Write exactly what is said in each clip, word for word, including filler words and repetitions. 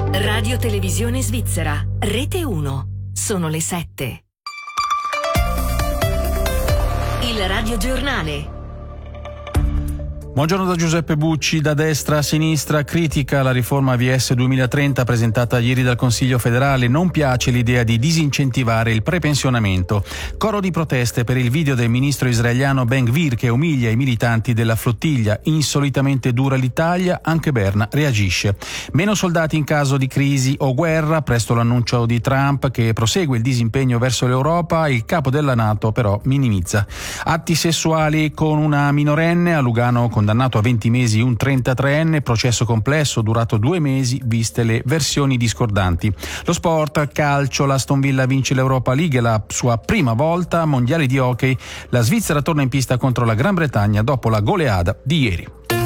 Radio Televisione Svizzera, Rete uno. Sono le sette. Il radiogiornale. Buongiorno da Giuseppe Bucci. Da destra a sinistra critica la riforma V S duemilatrenta presentata ieri dal Consiglio federale. Non piace l'idea di disincentivare il prepensionamento. Coro di proteste per il video del ministro israeliano Ben-Gvir che umilia i militanti della flottiglia. Insolitamente dura l'Italia, anche Berna reagisce. Meno soldati in caso di crisi o guerra, presto l'annuncio di Trump che prosegue il disimpegno verso l'Europa. Il capo della NATO però minimizza. Atti sessuali con una minorenne a Lugano, condannato a venti mesi un trentatreenne, processo complesso durato due mesi viste le versioni discordanti. Lo sport, calcio, l'Aston Villa vince l'Europa League, la sua prima volta, mondiali di hockey, la Svizzera torna in pista contro la Gran Bretagna dopo la goleada di ieri.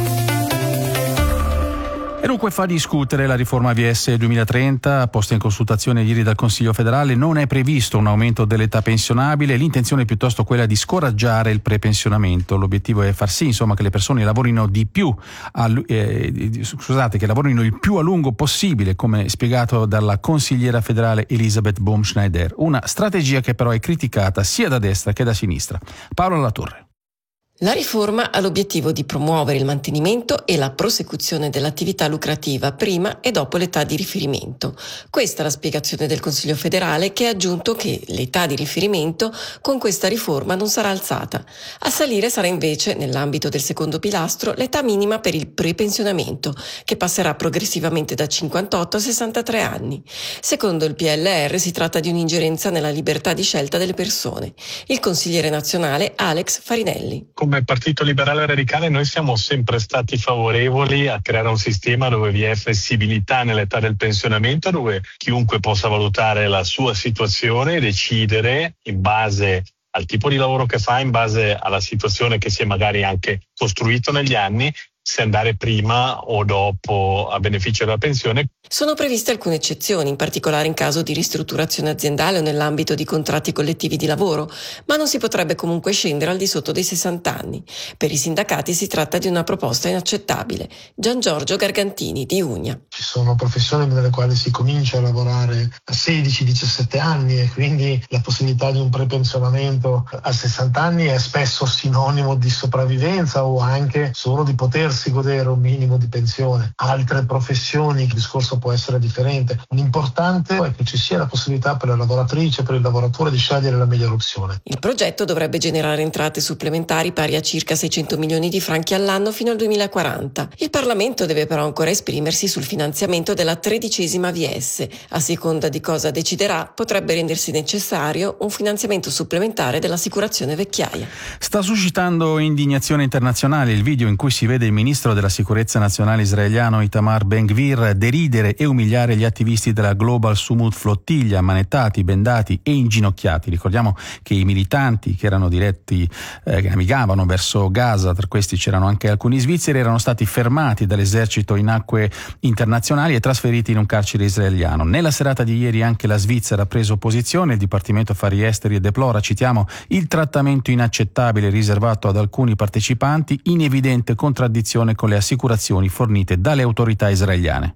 E dunque fa discutere la riforma V S duemilatrenta, posta in consultazione ieri dal Consiglio federale. Non è previsto un aumento dell'età pensionabile, l'intenzione è piuttosto quella di scoraggiare il prepensionamento. L'obiettivo è far sì, insomma, che le persone lavorino di più, a, eh, scusate, che lavorino il più a lungo possibile, come spiegato dalla consigliera federale Elisabeth Baumschneider. Una strategia che però è criticata sia da destra che da sinistra. Paolo Latorre. La riforma ha l'obiettivo di promuovere il mantenimento e la prosecuzione dell'attività lucrativa prima e dopo l'età di riferimento. Questa è la spiegazione del Consiglio federale, che ha aggiunto che l'età di riferimento con questa riforma non sarà alzata. A salire sarà invece, nell'ambito del secondo pilastro, l'età minima per il prepensionamento, che passerà progressivamente da cinquantotto a sessantatré anni. Secondo il P L R si tratta di un'ingerenza nella libertà di scelta delle persone. Il consigliere nazionale Alex Farinelli. Come Partito Liberale Radicale noi siamo sempre stati favorevoli a creare un sistema dove vi è flessibilità nell'età del pensionamento, dove chiunque possa valutare la sua situazione e decidere in base al tipo di lavoro che fa, in base alla situazione che si è magari anche costruito negli anni, se andare prima o dopo a beneficio della pensione. Sono previste alcune eccezioni, in particolare in caso di ristrutturazione aziendale o nell'ambito di contratti collettivi di lavoro, ma non si potrebbe comunque scendere al di sotto dei sessanta anni. Per i sindacati si tratta di una proposta inaccettabile. Gian Giorgio Gargantini di Ugna. Ci sono professioni nelle quali si comincia a lavorare a sedici diciassette anni e quindi la possibilità di un prepensionamento a sessanta anni è spesso sinonimo di sopravvivenza o anche solo di potersi godere un minimo di pensione. Altre professioni, il discorso può essere differente. L'importante è che ci sia la possibilità per la lavoratrice e per il lavoratore di scegliere la migliore opzione. Il progetto dovrebbe generare entrate supplementari pari a circa seicento milioni di franchi all'anno fino al duemilaquaranta. Il Parlamento deve però ancora esprimersi sul finanziamento della tredicesima V S. A seconda di cosa deciderà, potrebbe rendersi necessario un finanziamento supplementare dell'assicurazione vecchiaia. Sta suscitando indignazione internazionale il video in cui si vede il ministro della sicurezza nazionale israeliano Itamar Ben-Gvir deridere e umiliare gli attivisti della Global Sumut flottiglia, manettati, bendati e inginocchiati. Ricordiamo che i militanti che erano diretti, eh, che navigavano verso Gaza, tra questi c'erano anche alcuni svizzeri, erano stati fermati dall'esercito in acque internazionali e trasferiti in un carcere israeliano. Nella serata di ieri anche la Svizzera ha preso posizione, il Dipartimento Affari Esteri deplora, citiamo, il trattamento inaccettabile riservato ad alcuni partecipanti in evidente contraddizione con le assicurazioni fornite dalle autorità israeliane.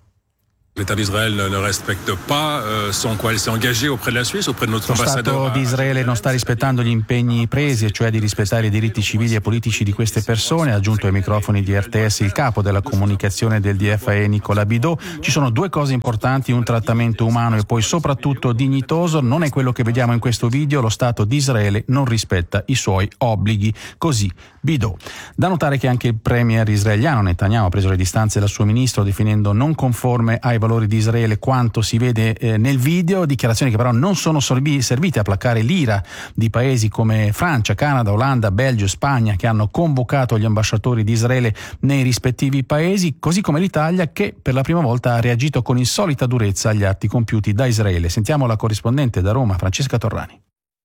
L'État d'Israël ne respecte pas son quoi il s'est engagé auprès de la Suisse, auprès de notre ambassadeur. Lo Stato di Israele non sta rispettando gli impegni presi, e cioè di rispettare i diritti civili e politici di queste persone, ha aggiunto ai microfoni di R T S il capo della comunicazione del D F E Nicolas Bidot. Ci sono due cose importanti, un trattamento umano e poi soprattutto dignitoso. Non è quello che vediamo in questo video, lo Stato di Israele non rispetta i suoi obblighi, così Bidot. Da notare che anche il premier israeliano Netanyahu ha preso le distanze dal suo ministro, definendo non conforme ai valori di Israele quanto si vede eh, nel video, dichiarazioni che però non sono sorbi- servite a placare l'ira di paesi come Francia, Canada, Olanda, Belgio, Spagna, che hanno convocato gli ambasciatori di Israele nei rispettivi paesi, così come l'Italia, che per la prima volta ha reagito con insolita durezza agli atti compiuti da Israele. Sentiamo la corrispondente da Roma, Francesca Torrani.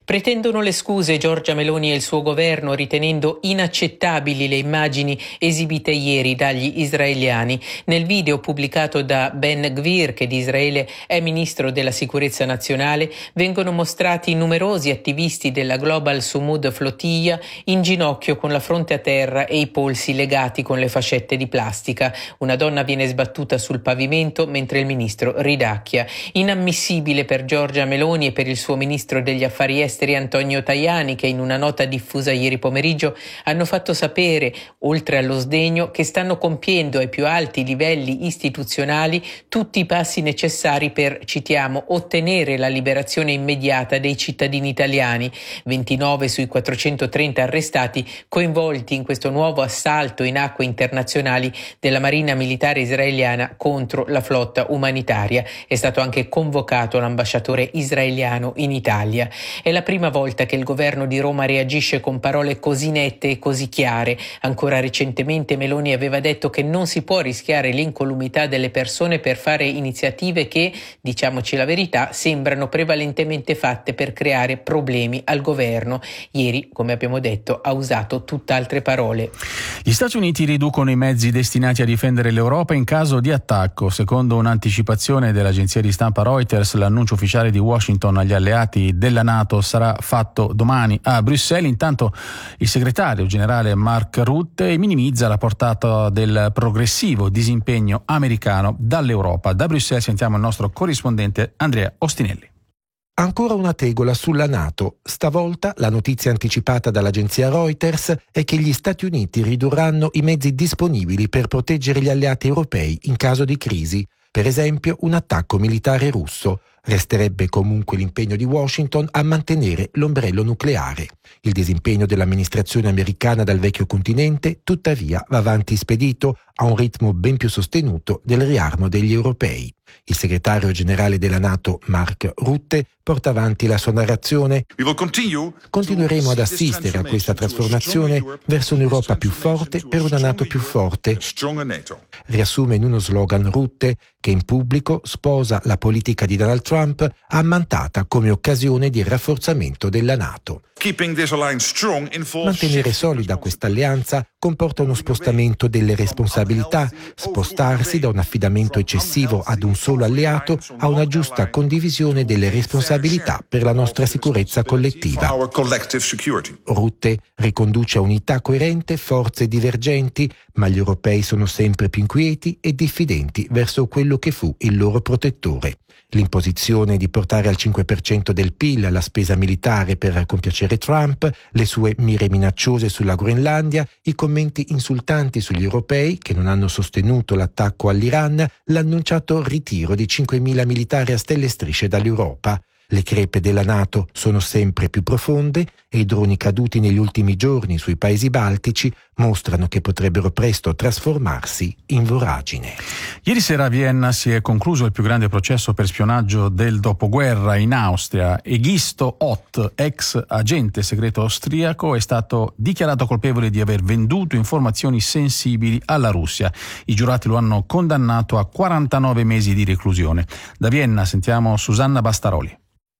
Pretendono le scuse Giorgia Meloni e il suo governo, ritenendo inaccettabili le immagini esibite ieri dagli israeliani. Nel video pubblicato da Ben Gvir, che di Israele è ministro della sicurezza nazionale, vengono mostrati numerosi attivisti della Global Sumud Flotilla in ginocchio con la fronte a terra e i polsi legati con le fascette di plastica. Una donna viene sbattuta sul pavimento mentre il ministro ridacchia. Inammissibile per Giorgia Meloni e per il suo ministro degli affari esteri Antonio Tajani, che in una nota diffusa ieri pomeriggio hanno fatto sapere, oltre allo sdegno, che stanno compiendo ai più alti livelli istituzionali tutti i passi necessari per, citiamo, ottenere la liberazione immediata dei cittadini italiani, ventinove sui quattrocentotrenta arrestati coinvolti in questo nuovo assalto in acque internazionali della Marina Militare israeliana contro la flotta umanitaria. È stato anche convocato l'ambasciatore israeliano in Italia. È la prima volta che il governo di Roma reagisce con parole così nette e così chiare. Ancora recentemente Meloni aveva detto che non si può rischiare l'incolumità delle persone per fare iniziative che, diciamoci la verità, sembrano prevalentemente fatte per creare problemi al governo. Ieri, come abbiamo detto, ha usato tutt'altre parole. Gli Stati Uniti riducono i mezzi destinati a difendere l'Europa in caso di attacco. Secondo un'anticipazione dell'agenzia di stampa Reuters, l'annuncio ufficiale di Washington agli alleati della NATO sarà fatto domani a Bruxelles. Intanto il segretario generale Mark Rutte minimizza la portata del progressivo disimpegno americano dall'Europa. Da Bruxelles sentiamo il nostro corrispondente Andrea Ostinelli. Ancora una tegola sulla NATO. Stavolta la notizia anticipata dall'agenzia Reuters è che gli Stati Uniti ridurranno i mezzi disponibili per proteggere gli alleati europei in caso di crisi. Per esempio, un attacco militare russo. Resterebbe comunque l'impegno di Washington a mantenere l'ombrello nucleare. Il disimpegno dell'amministrazione americana dal vecchio continente, tuttavia, va avanti spedito a un ritmo ben più sostenuto del riarmo degli europei. Il segretario generale della NATO, Mark Rutte, porta avanti la sua narrazione. Continueremo ad assistere a questa trasformazione verso un'Europa più forte per una NATO più forte. Riassume in uno slogan Rutte, che in pubblico sposa la politica di Donald Trump ammantata come occasione di rafforzamento della NATO. Mantenere solida questa alleanza comporta uno spostamento delle responsabilità, spostarsi da un affidamento eccessivo ad un solo alleato a una giusta condivisione delle responsabilità per la nostra sicurezza collettiva. Rutte riconduce a unità coerente forze divergenti, ma gli europei sono sempre più inquieti e diffidenti verso quello che fu il loro protettore. L'imposizione di portare al cinque per cento del P I L la spesa militare per compiacere Trump, le sue mire minacciose sulla Groenlandia, i commenti insultanti sugli europei che non hanno sostenuto l'attacco all'Iran, l'annunciato ritiro di cinquemila militari a stelle e strisce dall'Europa. Le crepe della NATO sono sempre più profonde e i droni caduti negli ultimi giorni sui paesi baltici mostrano che potrebbero presto trasformarsi in voragine. Ieri sera a Vienna si è concluso il più grande processo per spionaggio del dopoguerra in Austria. Egisto Ott, ex agente segreto austriaco, è stato dichiarato colpevole di aver venduto informazioni sensibili alla Russia. I giurati lo hanno condannato a quarantanove mesi di reclusione. Da Vienna sentiamo Susanna Bastaroli.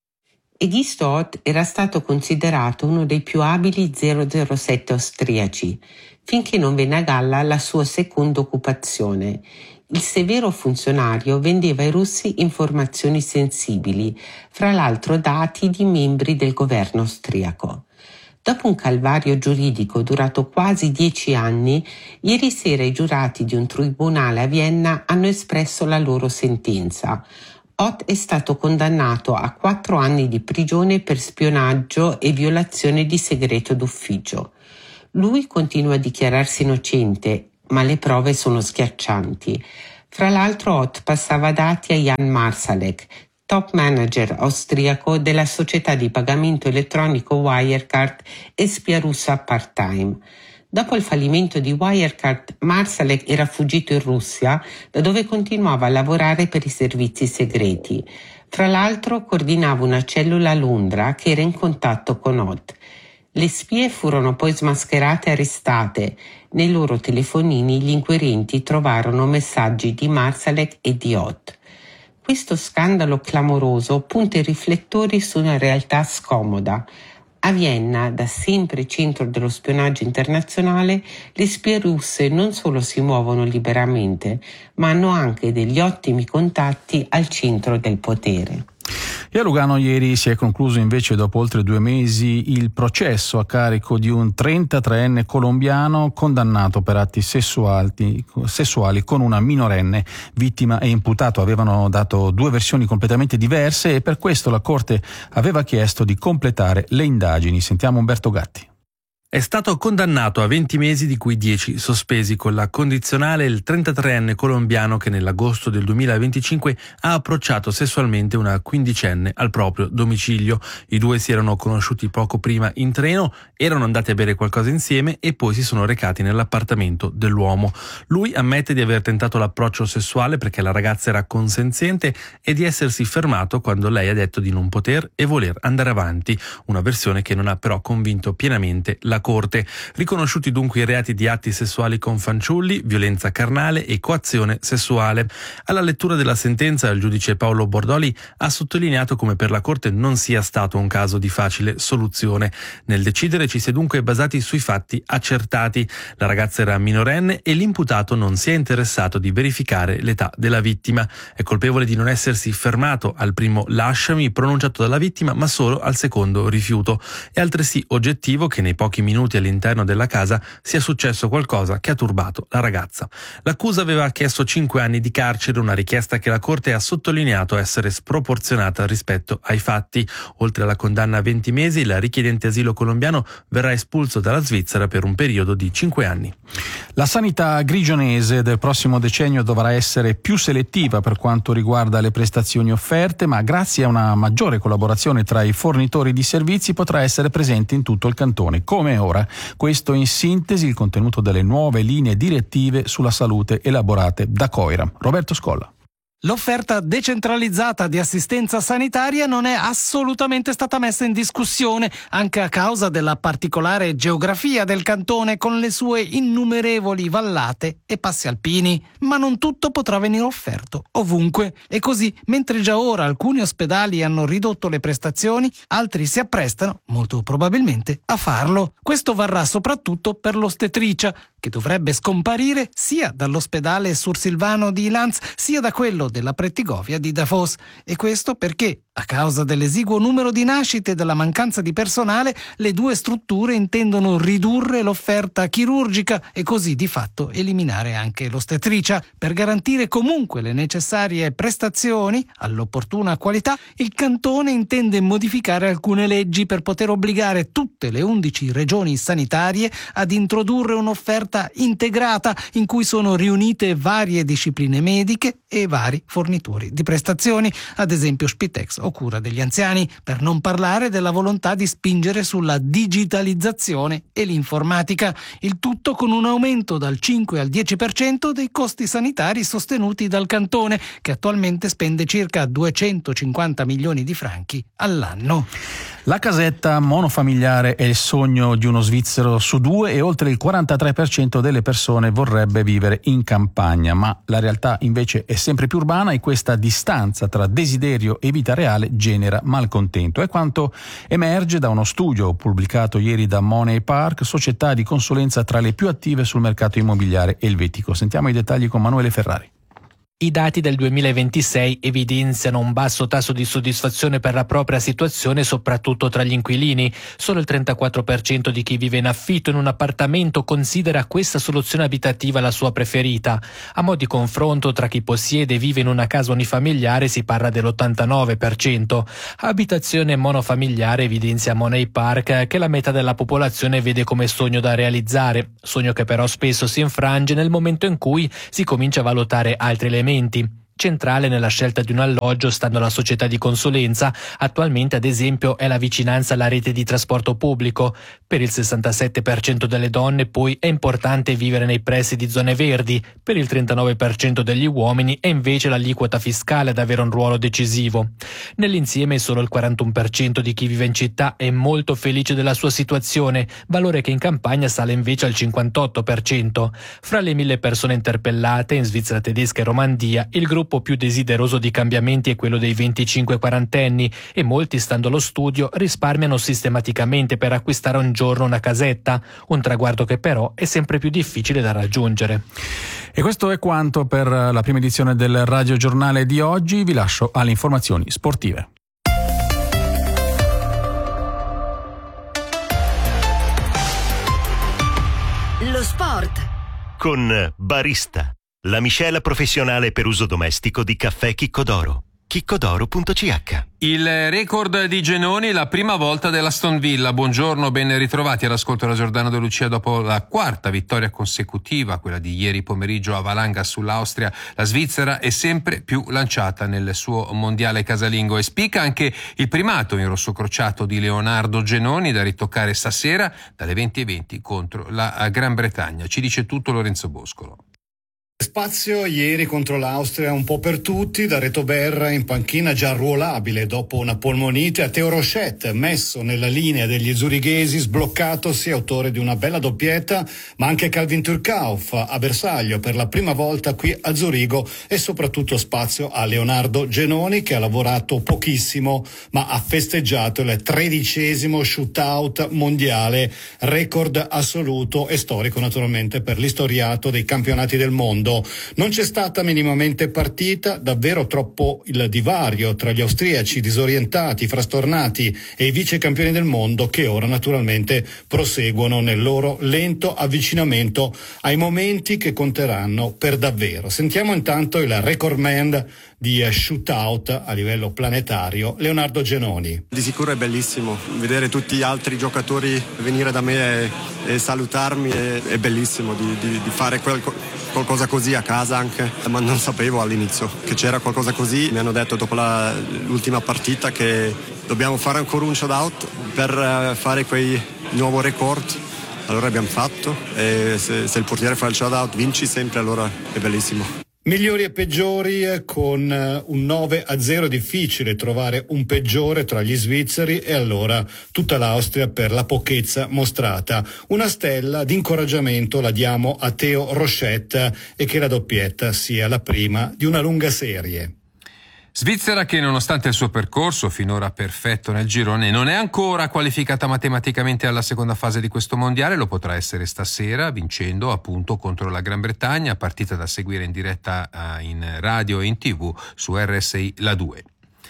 Egisto Ott era stato considerato uno dei più abili zero zero sette austriaci, finché non venne a galla la sua seconda occupazione. Il severo funzionario vendeva ai russi informazioni sensibili, fra l'altro dati di membri del governo austriaco. Dopo un calvario giuridico durato quasi dieci anni, ieri sera i giurati di un tribunale a Vienna hanno espresso la loro sentenza. Ott è stato condannato a quattro anni di prigione per spionaggio e violazione di segreto d'ufficio. Lui continua a dichiararsi innocente, ma le prove sono schiaccianti. Fra l'altro Ott passava dati a Jan Marsalek, top manager austriaco della società di pagamento elettronico Wirecard e spia russa part-time. Dopo il fallimento di Wirecard, Marsalek era fuggito in Russia, da dove continuava a lavorare per i servizi segreti. Fra l'altro coordinava una cellula a Londra che era in contatto con Ott. Le spie furono poi smascherate e arrestate. Nei loro telefonini gli inquirenti trovarono messaggi di Marsalek e di Ott. Questo scandalo clamoroso punta i riflettori su una realtà scomoda. A Vienna, da sempre centro dello spionaggio internazionale, le spie russe non solo si muovono liberamente, ma hanno anche degli ottimi contatti al centro del potere. E a Lugano ieri si è concluso invece, dopo oltre due mesi, il processo a carico di un trentatreenne colombiano condannato per atti sessuali, sessuali con una minorenne. Vittima e imputato avevano dato due versioni completamente diverse e per questo la Corte aveva chiesto di completare le indagini. Sentiamo Umberto Gatti. È stato condannato a venti mesi, di cui dieci sospesi con la condizionale, il trentatreenne colombiano che nell'agosto del duemilaventicinque ha approcciato sessualmente una quindicenne al proprio domicilio. I due si erano conosciuti poco prima in treno, erano andati a bere qualcosa insieme e poi si sono recati nell'appartamento dell'uomo. Lui ammette di aver tentato l'approccio sessuale perché la ragazza era consenziente e di essersi fermato quando lei ha detto di non poter e voler andare avanti, una versione che non ha però convinto pienamente la Corte. Riconosciuti dunque i reati di atti sessuali con fanciulli, violenza carnale e coazione sessuale. Alla lettura della sentenza, il giudice Paolo Bordoli ha sottolineato come per la Corte non sia stato un caso di facile soluzione. Nel decidere ci si è dunque basati sui fatti accertati. La ragazza era minorenne e l'imputato non si è interessato di verificare l'età della vittima. È colpevole di non essersi fermato al primo lasciami pronunciato dalla vittima, ma solo al secondo rifiuto. È altresì oggettivo che nei pochi minuti all'interno della casa sia successo qualcosa che ha turbato la ragazza. L'accusa aveva chiesto cinque anni di carcere, una richiesta che la Corte ha sottolineato essere sproporzionata rispetto ai fatti. Oltre alla condanna a venti mesi, il richiedente asilo colombiano verrà espulso dalla Svizzera per un periodo di cinque anni. La sanità grigionese del prossimo decennio dovrà essere più selettiva per quanto riguarda le prestazioni offerte, ma grazie a una maggiore collaborazione tra i fornitori di servizi potrà essere presente in tutto il cantone, come ora. Questo in sintesi il contenuto delle nuove linee direttive sulla salute elaborate da Coira. Roberto Scolla. L'offerta decentralizzata di assistenza sanitaria non è assolutamente stata messa in discussione, anche a causa della particolare geografia del cantone con le sue innumerevoli vallate e passi alpini. Ma non tutto potrà venire offerto ovunque. E così, mentre già ora alcuni ospedali hanno ridotto le prestazioni, altri si apprestano, molto probabilmente, a farlo. Questo varrà soprattutto per l'ostetricia, che dovrebbe scomparire sia dall'ospedale Sursilvano di Lanz sia da quello della Prettigovia di Davos. E questo perché, a causa dell'esiguo numero di nascite e della mancanza di personale, le due strutture intendono ridurre l'offerta chirurgica e così di fatto eliminare anche l'ostetricia. Per garantire comunque le necessarie prestazioni all'opportuna qualità, il cantone intende modificare alcune leggi per poter obbligare tutte le undici regioni sanitarie ad introdurre un'offerta integrata in cui sono riunite varie discipline mediche e vari fornitori di prestazioni, ad esempio Spitex o cura degli anziani, per non parlare della volontà di spingere sulla digitalizzazione e l'informatica, il tutto con un aumento dal cinque al dieci per cento dei costi sanitari sostenuti dal cantone, che attualmente spende circa duecentocinquanta milioni di franchi all'anno. La casetta monofamiliare è il sogno di uno svizzero su due e oltre il quarantatré per cento delle persone vorrebbe vivere in campagna, ma la realtà invece è sempre più urbana e questa distanza tra desiderio e vita reale genera malcontento. È quanto emerge da uno studio pubblicato ieri da Money Park, società di consulenza tra le più attive sul mercato immobiliare elvetico. Sentiamo i dettagli con Manuele Ferrari. I dati del duemilaventisei evidenziano un basso tasso di soddisfazione per la propria situazione, soprattutto tra gli inquilini. Solo il trentaquattro per cento di chi vive in affitto in un appartamento considera questa soluzione abitativa la sua preferita. A mo' di confronto, tra chi possiede e vive in una casa unifamiliare si parla dell'ottantanove per cento. Abitazione monofamiliare evidenzia Money Park che la metà della popolazione vede come sogno da realizzare, sogno che però spesso si infrange nel momento in cui si comincia a valutare altri elementi. Centrale nella scelta di un alloggio, stando alla società di consulenza, attualmente ad esempio è la vicinanza alla rete di trasporto pubblico. Per il sessantasette per cento delle donne poi è importante vivere nei pressi di zone verdi, per il trentanove per cento degli uomini è invece l'aliquota fiscale ad avere un ruolo decisivo. Nell'insieme solo il quarantuno per cento di chi vive in città è molto felice della sua situazione, valore che in campagna sale invece al cinquantotto per cento. Fra le mille persone interpellate in Svizzera tedesca e Romandia, il gruppo scopo più desideroso di cambiamenti è quello dei venticinque quarantenni e molti, stando allo studio, risparmiano sistematicamente per acquistare un giorno una casetta, un traguardo che però è sempre più difficile da raggiungere. E questo è quanto per la prima edizione del Radio Giornale di oggi. Vi lascio alle informazioni sportive. Lo sport con Barista, la miscela professionale per uso domestico di caffè Chicco d'Oro. chicco d'oro punto c h. Il record di Genoni, la prima volta dell'Aston Villa. Buongiorno, ben ritrovati all'ascolto da Giordano De Lucia dopo la quarta vittoria consecutiva, quella di ieri pomeriggio a Valanga sull'Austria. La Svizzera è sempre più lanciata nel suo mondiale casalingo e spicca anche il primato in rosso crociato di Leonardo Genoni da ritoccare stasera dalle venti e venti contro la Gran Bretagna. Ci dice tutto Lorenzo Boscolo. Spazio ieri contro l'Austria un po' per tutti, da Retober in panchina già arruolabile dopo una polmonite, a Theo Rochette messo nella linea degli zurighesi, sbloccatosi, autore di una bella doppietta, ma anche Calvin Turcauf a bersaglio per la prima volta qui a Zurigo, e soprattutto spazio a Leonardo Genoni che ha lavorato pochissimo ma ha festeggiato il tredicesimo shootout mondiale, record assoluto e storico naturalmente per l'istoriato dei campionati del mondo. Non c'è stata minimamente partita, davvero troppo il divario tra gli austriaci disorientati, frastornati e i vice campioni del mondo, che ora naturalmente proseguono nel loro lento avvicinamento ai momenti che conteranno per davvero. Sentiamo intanto il recordman di shootout a livello planetario, Leonardo Genoni. Di sicuro è bellissimo vedere tutti gli altri giocatori venire da me e, e salutarmi, è, è bellissimo di, di, di fare quel, qualcosa così a casa anche, ma non sapevo all'inizio che c'era qualcosa così. Mi hanno detto dopo la, l'ultima partita che dobbiamo fare ancora un shootout per fare quei nuovo record. Allora abbiamo fatto, e se, se il portiere fa il shootout vinci sempre, allora è bellissimo. Migliori e peggiori, con un nove a zero difficile trovare un peggiore tra gli svizzeri, e allora tutta l'Austria per la pochezza mostrata. Una stella di incoraggiamento la diamo a Theo Rochette e che la doppietta sia la prima di una lunga serie. Svizzera che, nonostante il suo percorso finora perfetto nel girone, non è ancora qualificata matematicamente alla seconda fase di questo mondiale. Lo potrà essere stasera, vincendo appunto contro la Gran Bretagna, partita da seguire in diretta in radio e in tv su R S I La due.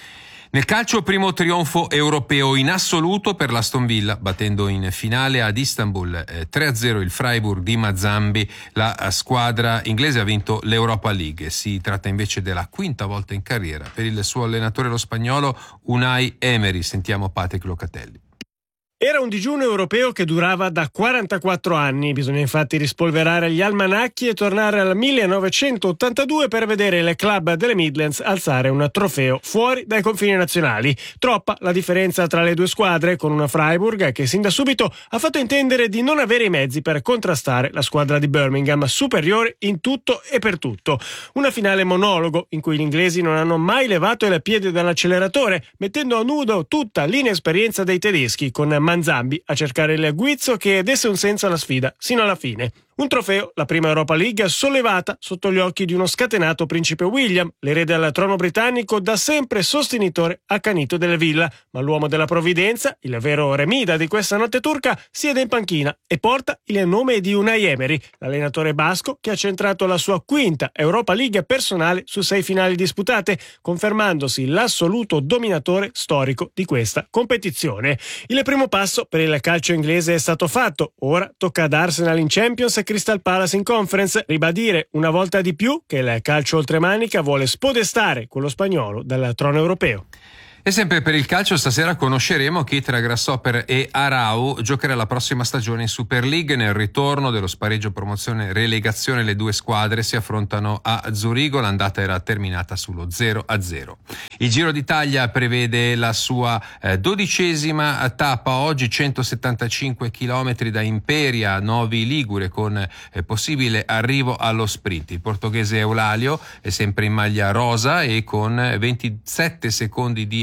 Nel calcio, primo trionfo europeo in assoluto per l'Aston Villa, battendo in finale ad Istanbul eh, tre a zero il Freiburg di Mazambi. La squadra inglese ha vinto l'Europa League. Si tratta invece della quinta volta in carriera per il suo allenatore, lo spagnolo Unai Emery. Sentiamo Patrick Locatelli. Era un digiuno europeo che durava da quarantaquattro anni. Bisogna infatti rispolverare gli almanacchi e tornare al millenovecentottantadue per vedere il club delle Midlands alzare un trofeo fuori dai confini nazionali. Troppa la differenza tra le due squadre, con una Freiburg che sin da subito ha fatto intendere di non avere i mezzi per contrastare la squadra di Birmingham, superiore in tutto e per tutto. Una finale monologo in cui gli inglesi non hanno mai levato il piede dall'acceleratore, mettendo a nudo tutta l'inesperienza dei tedeschi, con Manzambi a cercare il guizzo che desse un senso alla sfida sino alla fine. Un trofeo, la prima Europa League, sollevata sotto gli occhi di uno scatenato principe William, l'erede al trono britannico, da sempre sostenitore accanito delle Villa, ma l'uomo della provvidenza, il vero remida di questa notte turca, siede in panchina e porta il nome di Unai Emery, l'allenatore basco che ha centrato la sua quinta Europa League personale su sei finali disputate, confermandosi l'assoluto dominatore storico di questa competizione. Il primo passo per il calcio inglese è stato fatto, ora tocca ad Arsenal in Champions e Crystal Palace in Conference ribadire una volta di più che il calcio oltremanica vuole spodestare quello spagnolo dal trono europeo. E sempre per il calcio, stasera conosceremo chi tra Grasshopper e Arau giocherà la prossima stagione in Super League. Nel ritorno dello spareggio promozione relegazione le due squadre si affrontano a Zurigo, l'andata era terminata sullo zero a zero. Il Giro d'Italia prevede la sua eh, dodicesima tappa oggi, centosettantacinque chilometri da Imperia a Novi Ligure, con eh, possibile arrivo allo sprint. Il portoghese Eulalio è sempre in maglia rosa e con ventisette secondi di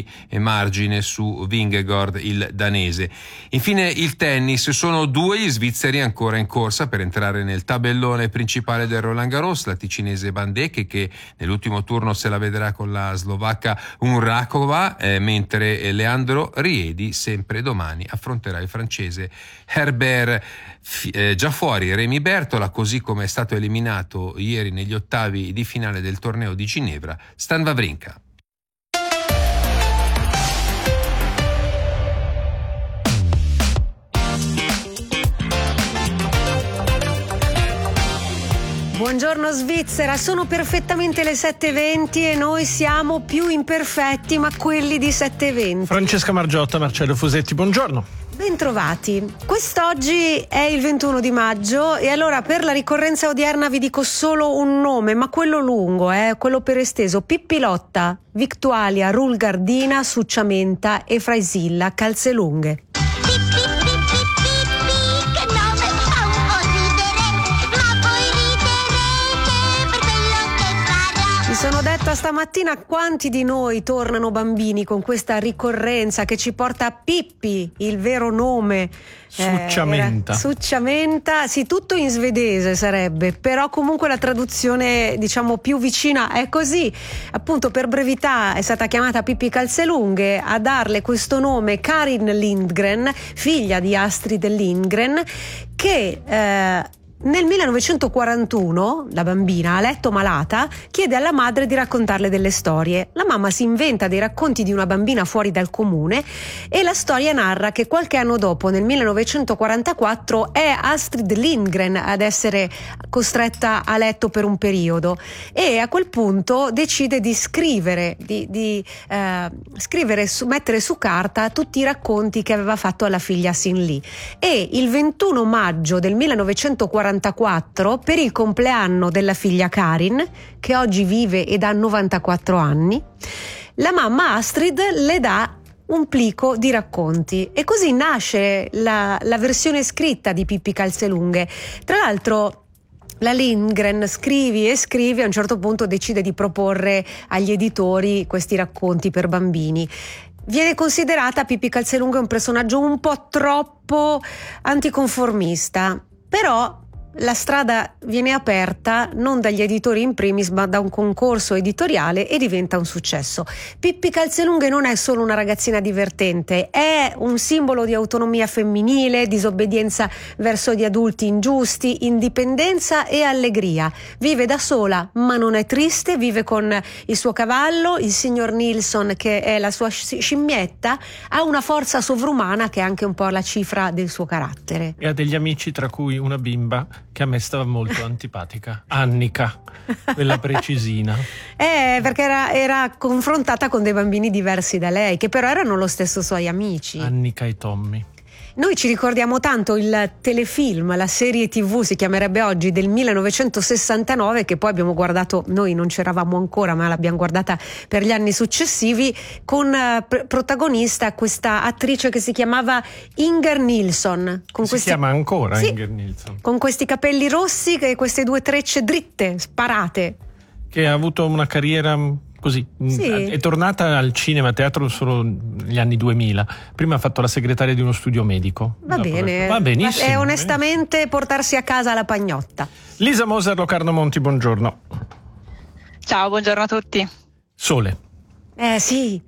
margine su Vingegaard, il danese. Infine il tennis, sono due gli svizzeri ancora in corsa per entrare nel tabellone principale del Roland Garros, la ticinese Bandeke che nell'ultimo turno se la vedrà con la slovacca Unrakova, eh, mentre Leandro Riedi sempre domani affronterà il francese Herbert. Eh, già fuori Remy Bertola, così come è stato eliminato ieri negli ottavi di finale del torneo di Ginevra Stan Wawrinka. Buongiorno Svizzera, sono perfettamente le sette e venti e noi siamo più imperfetti ma quelli di sette e venti. Francesca Margiotta, Marcello Fusetti, buongiorno. Bentrovati. Quest'oggi è il ventuno di maggio e allora per la ricorrenza odierna vi dico solo un nome, ma quello lungo, eh, quello per esteso: Pippilotta, Victualia, Rulgardina, Succiamenta e Fraisilla, calze lunghe. Sono detta stamattina quanti di noi tornano bambini con questa ricorrenza che ci porta a Pippi, il vero nome. Succiamenta. Eh, Succiamenta, sì, tutto in svedese sarebbe, però comunque la traduzione diciamo più vicina è così. Appunto, per brevità è stata chiamata Pippi Calzelunghe. A darle questo nome Karin Lindgren, figlia di Astrid Lindgren, che eh, nel millenovecentoquarantuno la bambina, a letto malata, chiede alla madre di raccontarle delle storie. La mamma si inventa dei racconti di una bambina fuori dal comune e la storia narra che qualche anno dopo, nel millenovecentoquarantaquattro, è Astrid Lindgren ad essere costretta a letto per un periodo e a quel punto decide di scrivere, di, di eh, scrivere su, mettere su carta tutti i racconti che aveva fatto alla figlia sin lì. E il ventuno maggio del millenovecentoquarantaquattro, per il compleanno della figlia Karin, che oggi vive ed ha novantaquattro anni, la mamma Astrid le dà un plico di racconti e così nasce la, la versione scritta di Pippi Calzelunghe. Tra l'altro la Lindgren scrivi e scrivi, a un certo punto decide di proporre agli editori questi racconti per bambini. Viene considerata Pippi Calzelunghe un personaggio un po' troppo anticonformista, però la strada viene aperta non dagli editori in primis ma da un concorso editoriale e diventa un successo. Pippi Calzelunghe non è solo una ragazzina divertente, è un simbolo di autonomia femminile, disobbedienza verso gli adulti ingiusti, indipendenza e allegria. Vive da sola ma non è triste, vive con il suo cavallo, il signor Nilsson che è la sua scimmietta, ha una forza sovrumana che è anche un po' la cifra del suo carattere. E ha degli amici, tra cui una bimba che a me stava molto antipatica, Annika, quella precisina. Eh, perché era, era confrontata con dei bambini diversi da lei, che però erano lo stesso suoi amici. Annika e Tommy. Noi ci ricordiamo tanto il telefilm, la serie tivù si chiamerebbe oggi, del millenovecentosessantanove, che poi abbiamo guardato, noi non c'eravamo ancora ma l'abbiamo guardata per gli anni successivi, con pr- protagonista questa attrice che si chiamava Inger Nilsson. Con si questi... chiama ancora sì, Inger Nilsson. Con questi capelli rossi e queste due trecce dritte, sparate. Che ha avuto una carriera così, sì. È tornata al cinema, teatro solo negli anni duemila. Prima ha fatto la segretaria di uno studio medico. Va Dopo bene, va benissimo, è onestamente benissimo. Portarsi a casa la pagnotta. Lisa Moser, Locarno Monti, buongiorno. Ciao, buongiorno a tutti. Sole. Eh sì.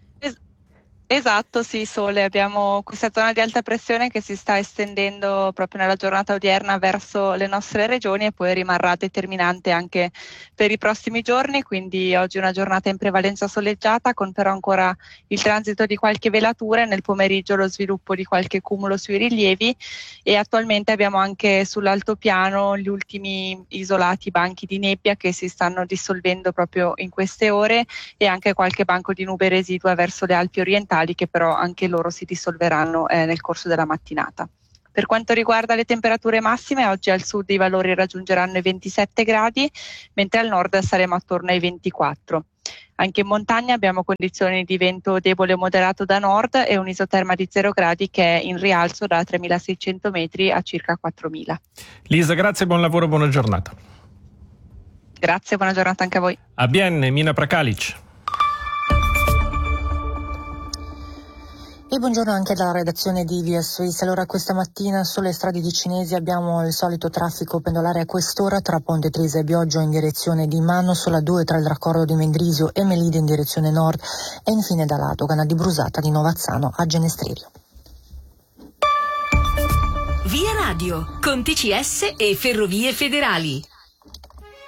Esatto, sì, sole. Abbiamo questa zona di alta pressione che si sta estendendo proprio nella giornata odierna verso le nostre regioni e poi rimarrà determinante anche per i prossimi giorni, quindi oggi una giornata in prevalenza soleggiata con però ancora il transito di qualche velatura e nel pomeriggio lo sviluppo di qualche cumulo sui rilievi e attualmente abbiamo anche sull'altopiano gli ultimi isolati banchi di nebbia che si stanno dissolvendo proprio in queste ore e anche qualche banco di nube residua verso le Alpi orientali che però anche loro si dissolveranno eh, nel corso della mattinata. Per quanto riguarda le temperature massime, oggi al sud i valori raggiungeranno i ventisette gradi, mentre al nord saremo attorno ai ventiquattro. Anche in montagna abbiamo condizioni di vento debole o moderato da nord e un'isoterma di zero gradi che è in rialzo da tremilaseicento metri a circa quattromila. Lisa, grazie, buon lavoro, buona giornata. Grazie, buona giornata anche a voi. A Bienne, Mina Prakalic. E buongiorno anche dalla redazione di Via Suisse. Allora, questa mattina sulle strade di Cinesi abbiamo il solito traffico pendolare a quest'ora tra Ponte Tresa e Bioggio in direzione di Manno, sulla due tra il raccordo di Mendrisio e Melide in direzione nord e infine da Latogana di Brusata di Novazzano a Genestrerio. Via Radio, con T C S e Ferrovie Federali.